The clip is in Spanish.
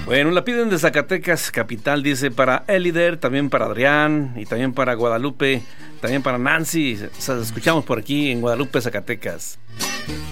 Bueno, la piden de Zacatecas, capital, dice, para Elider, también para Adrián, y también para Guadalupe, también para Nancy. O sea, escuchamos por aquí en Guadalupe, Zacatecas.